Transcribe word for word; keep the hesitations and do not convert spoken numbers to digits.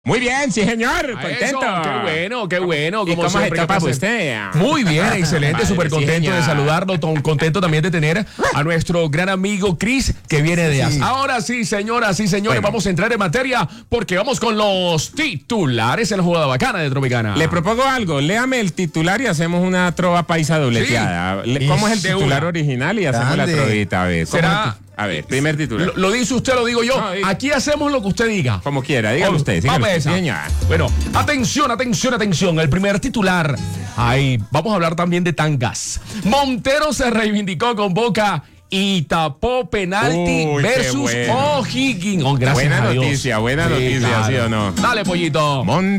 Muy bien, sí, señor. A Contento. Eso, qué bueno, qué bueno. ¿Y cómo se siempre, está que pase. usted? Muy bien, excelente, Madre, súper sí, contento de señor. saludarlo, ton- contento también de tener a nuestro gran amigo Chris, que viene de AS. Ahora sí, señoras y señores, Bueno. vamos a entrar en materia porque vamos con los titulares en la jugada bacana de Tropicana. Le propongo algo. Léame el titular y hacemos una trova paisa dobleteada. Le- ¿Cómo es el de titular una. original? Y hacemos Grande. la trovita. A ver. ¿cómo Será- es el ti- A ver, primer titular. Lo, lo dice usted, lo digo yo. No, diga. Aquí hacemos lo que usted diga. Como quiera, dígalo Vamos, usted. dígalo vamos a usted, esa. señor. Bueno, atención, atención, atención. El primer titular. Ahí, vamos a hablar también de tangas. Montero se reivindicó con Boca y tapó penalti Uy, qué versus bueno. O'Higgins. Oh, gracias Buena a Dios. noticia, buena noticia, ¿sí o no? Dale, pollito. Mon-